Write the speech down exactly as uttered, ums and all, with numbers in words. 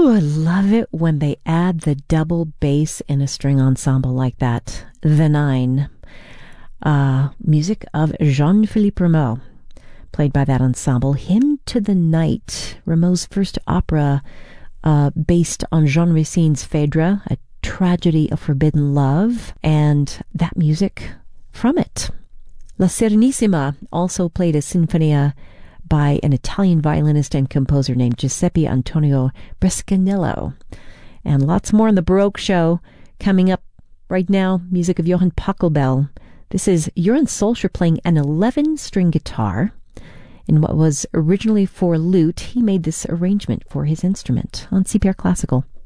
Ooh, I love it when they add the double bass in a string ensemble like that. The Nine. Uh, music of Jean-Philippe Rameau, played by that ensemble. Hymn to the Night, Rameau's first opera, uh, based on Jean Racine's Phèdre, a tragedy of forbidden love, and that music from it. La Serenissima also played a sinfonia by an Italian violinist and composer named Giuseppe Antonio Brescanillo. And lots more on the Baroque show coming up right now. Music of Johann Pachelbel. This is Johann Solskjaer playing an eleven-string guitar. In what was originally for lute, he made this arrangement for his instrument on C P R Classical.